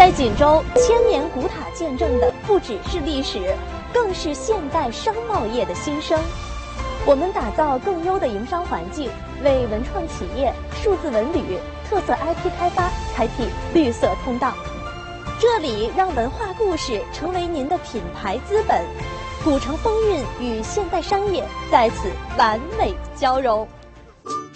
在锦州，千年古塔见证的不只是历史，更是现代商贸业的新生。我们打造更优的营商环境，为文创企业、数字文旅、特色 IP 开发开辟绿色通道。这里让文化故事成为您的品牌资本，古城风韵与现代商业在此完美交融。